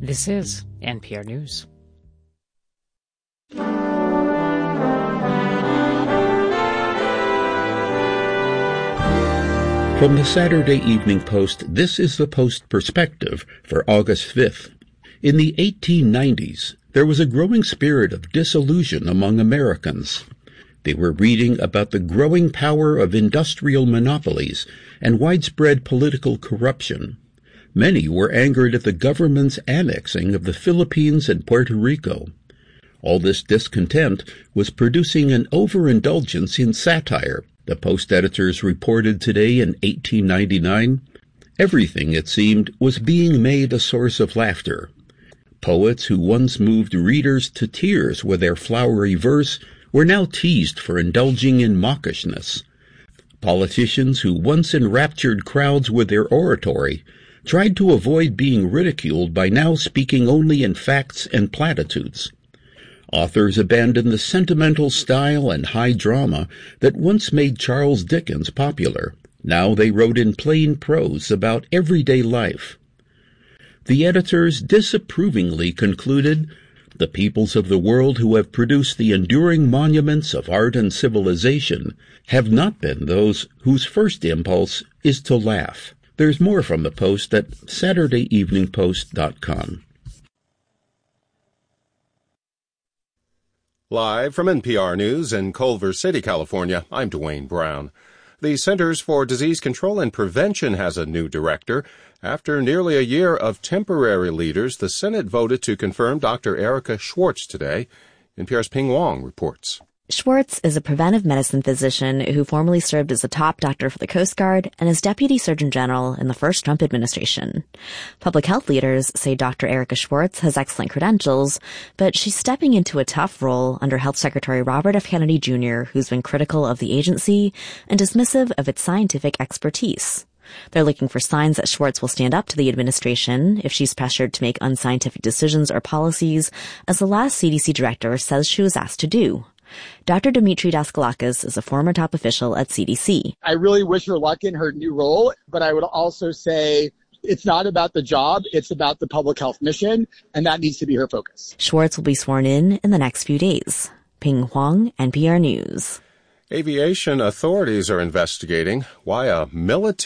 This is NPR News. From the Saturday Evening Post, this is the Post Perspective for August 5th. In the 1890s, there was a growing spirit of disillusion among Americans. They were reading about the growing power of industrial monopolies and widespread political corruption. Many were angered at the government's annexing of the Philippines and Puerto Rico. All this discontent was producing an overindulgence in satire, the Post editors reported today in 1899. Everything, it seemed, was being made a source of laughter. Poets who once moved readers to tears with their flowery verse were now teased for indulging in mawkishness. Politicians who once enraptured crowds with their oratory tried to avoid being ridiculed by now speaking only in facts and platitudes. Authors abandoned the sentimental style and high drama that once made Charles Dickens popular. Now they wrote in plain prose about everyday life. The editors disapprovingly concluded, "The peoples of the world who have produced the enduring monuments of art and civilization have not been those whose first impulse is to laugh." There's more from the Post at SaturdayEveningPost.com. Live from NPR News in Culver City, California, I'm Dwayne Brown. The Centers for Disease Control and Prevention has a new director. After nearly a year of temporary leaders, the Senate voted to confirm Dr. Erica Schwartz today. NPR's Ping Wong reports. Schwartz is a preventive medicine physician who formerly served as a top doctor for the Coast Guard and as Deputy Surgeon General in the first Trump administration. Public health leaders say Dr. Erica Schwartz has excellent credentials, but she's stepping into a tough role under Health Secretary Robert F. Kennedy Jr., who's been critical of the agency and dismissive of its scientific expertise. They're looking for signs that Schwartz will stand up to the administration if she's pressured to make unscientific decisions or policies, as the last CDC director says she was asked to do. Dr. Dimitri Daskalakis is a former top official at CDC. I really wish her luck in her new role, but I would also say it's not about the job, it's about the public health mission, and that needs to be her focus. Schwartz will be sworn in the next few days. Ping Huang, NPR News. Aviation authorities are investigating why a military